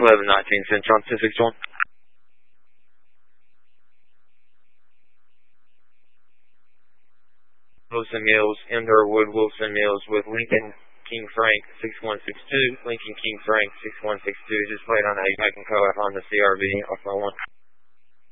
1119 St. John 261. Wilson Mills, Underwood, Wilson Mills with Lincoln King Frank 6162, Lincoln King Frank 6162, just played on a Mac and Co-op on the CRV off my one.